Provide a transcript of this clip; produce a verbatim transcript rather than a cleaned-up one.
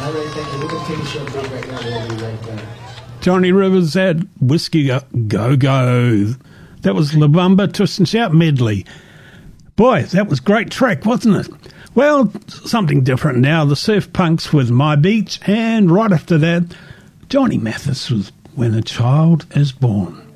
All right, thank you. We're going to take a short break right now. We'll be right back. Johnny Rivers had Whiskey Go Go. That was La Bamba Twist and Shout medley. Boy, that was a great track, wasn't it? Well, something different now. The Surf Punks with My Beach, and right after that, Johnny Mathis with When a Child is Born.